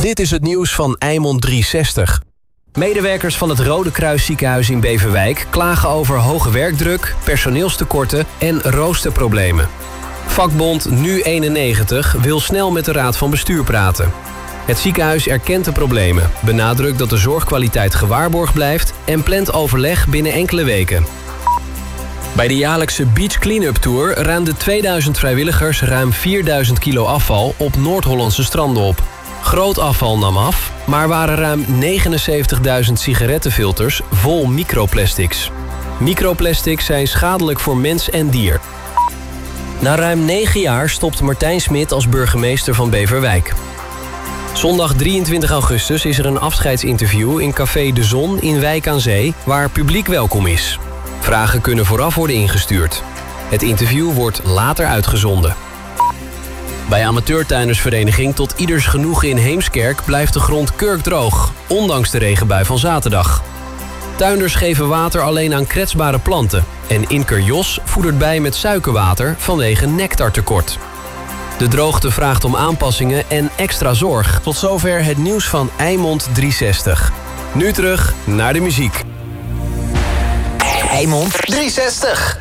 Dit is het nieuws van Eimond 360. Medewerkers van het Rode Kruis ziekenhuis in Beverwijk klagen over hoge werkdruk, personeelstekorten en roosterproblemen. Vakbond Nu91 wil snel met de raad van bestuur praten. Het ziekenhuis erkent de problemen, benadrukt dat de zorgkwaliteit gewaarborgd blijft en plant overleg binnen enkele weken. Bij de jaarlijkse Beach Clean-up Tour ruimden 2000 vrijwilligers ruim 4000 kilo afval op Noord-Hollandse stranden op. Groot afval nam af, maar waren ruim 79.000 sigarettenfilters vol microplastics. Microplastics zijn schadelijk voor mens en dier. Na ruim 9 jaar stopt Martijn Smit als burgemeester van Beverwijk. Zondag 23 augustus is er een afscheidsinterview in Café De Zon in Wijk aan Zee, waar publiek welkom is. Vragen kunnen vooraf worden ingestuurd. Het interview wordt later uitgezonden. Bij amateurtuindersvereniging Tot Ieders Genoegen in Heemskerk blijft de grond kurkdroog, ondanks de regenbui van zaterdag. Tuinders geven water alleen aan kwetsbare planten en imker Jos voedert bij met suikerwater vanwege nectartekort. De droogte vraagt om aanpassingen en extra zorg. Tot zover het nieuws van Eimond 360. Nu terug naar de muziek. Eimond 360.